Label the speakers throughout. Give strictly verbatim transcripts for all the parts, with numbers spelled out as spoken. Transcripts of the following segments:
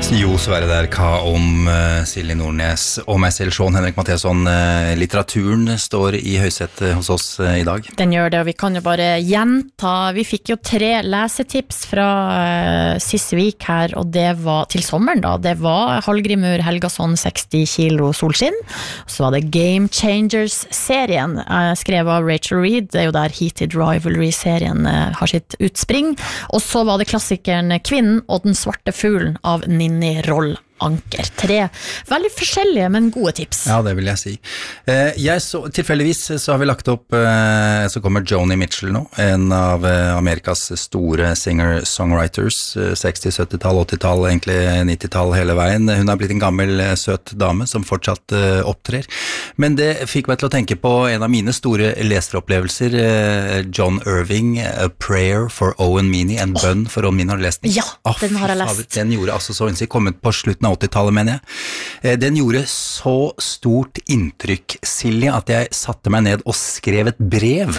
Speaker 1: Jo, så er det der hva om uh, Silje Nordnes og meg selv, Sean Henrik Matheson. Uh, litteraturen står i høysetet hos oss uh, i dag.
Speaker 2: Den gjør det, og vi kan jo bare gjenta. Vi fikk jo tre lesetips fra uh, siste vik her, og det var til sommeren da. Det var Hallgrimur Helgason, seksti kilo solskinn. Så var det Game Changers-serien, uh, skrevet av Rachel Reed. Det er jo der Heated Rivalry-serien uh, har sitt utspring. Og så var det klassikeren Kvinnen og den svarte fuglen av Ninni Roll Anker. Tre veldig forskjellige, men gode tips.
Speaker 1: Ja, det vil jeg si. Jeg så, tilfeldigvis så har vi lagt opp, så kommer Joni Mitchell nå, en av Amerikas store singer-songwriters, seksti, sytti-tall, åtti-tall, egentlig nitti-tall hele veien. Hun har blitt en gammel, søt dame som fortsatt opptrer. Men det fikk meg til å tenke på en av mine store leseropplevelser, John Irving, A Prayer for Owen Meany, en bønn for Owen Meany. Har du lest den?
Speaker 2: Ja, oh, den har jeg lest.
Speaker 1: Den gjorde altså så ønskelig, kommet på slutten av åtti-tallet, mener jeg. Den gjorde så stort inntrykk, Silje, at jeg satte meg ned og skrev et brev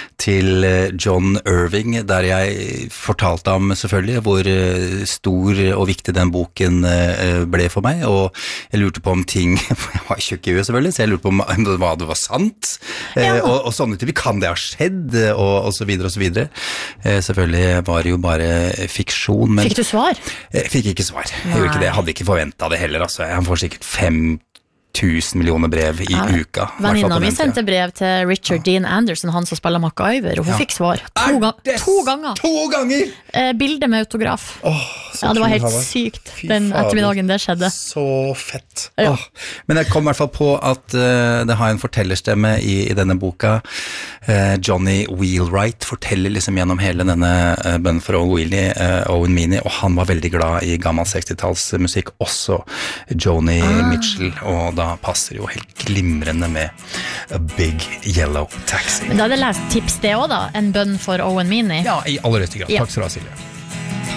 Speaker 1: til John Irving, der jeg fortalte ham selvfølgelig hvor stor og viktig den boken ble for meg, og jeg lurte på om ting, jeg var tjukk i huet selvfølgelig, så jeg lurte på om hva det var sant, ja. og, og sånne typer, kan det ha skjedd, og, og så videre og så videre. Selvfølgelig var det jo bare fiksjon, men...
Speaker 2: Fikk du svar?
Speaker 1: Jeg fikk ikke svar, jeg gjorde ikke det, jeg hadde ikke forventet det heller, altså. Han får sikkert fem tusen millioner brev i ja. uka.
Speaker 2: Venninna mi sendte brev til Richard ja. Dean Anderson, han som spiller MacGyver, og hun ja. fikk svar to, ga to ganger.
Speaker 1: To ganger!
Speaker 2: Eh, bilde med autograf.
Speaker 1: Åh,
Speaker 2: ja, det var helt sykt den ettermiddagen det skjedde.
Speaker 1: Så fett. Ja. Åh. Men jeg kom i hvert fall på at uh, det har en fortellerstemme i, i denne boka. Uh, Johnny Wheelwright forteller liksom gjennom hele denne uh, bønnen for Owen, uh, Owen Meany, og han var veldig glad i gammel seksti-talls musikk, også Joni ah. Mitchell, og da Da passer jo helt glimrende med A Big Yellow Taxi.
Speaker 2: Men da hadde jeg lest tips det også da, en bønn for Owen Meany.
Speaker 1: Ja, i aller høyeste grad.
Speaker 2: Ja.
Speaker 1: Takk skal du ha, Silje.